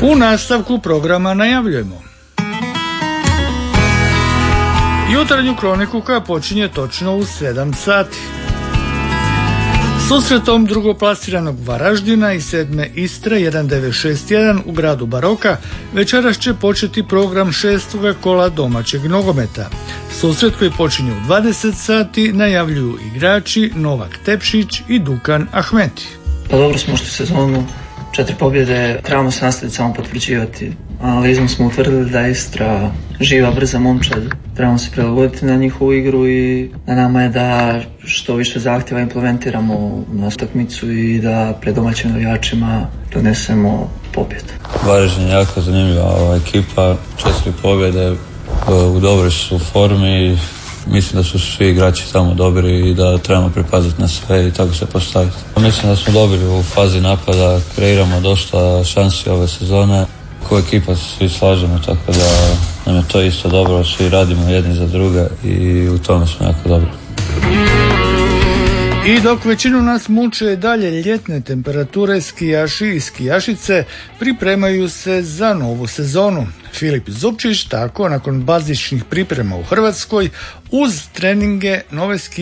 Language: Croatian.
U nastavku programa najavljujemo jutarnju kroniku koja počinje točno u 7 sati. Susretom drugoplasiranog Varaždina i 7. Istre 1961 u gradu Baroka večeras će početi program 6. kola domaćeg nogometa. Susret koji počinje u 20 sati najavljuju igrači Novak Tepšić i Dukan Ahmeti. Pa dobro smo ušli u sezonu, 4 pobjede, trebamo se nastaviti samo potvrđivati. Analizom smo utvrdili da je Istra živa, brza momčad, trebamo se prilagoditi na njihovu igru i na nama je da što više zahtjeva implementiramo na utakmicu i da pred domaćim navijačima donesemo pobjedu. Varaždin je jako zanimljiva ekipa, 4 pobjede, u dobroj su formi. Mislim da su svi igrači tamo dobri i da trebamo pripaziti na sve i tako se postaviti. Mislim da smo dobri u fazi napada, kreiramo dosta šansi ove sezone. Ko ekipa se svi slažemo, tako da nam je to isto dobro, svi radimo jedni za druge i u tome smo jako dobri. I dok većinu nas muče dalje ljetne temperature, skijaši i skijašice pripremaju se za novu sezonu. Filip Zupčić tako nakon bazičnih priprema u Hrvatskoj uz treninge nove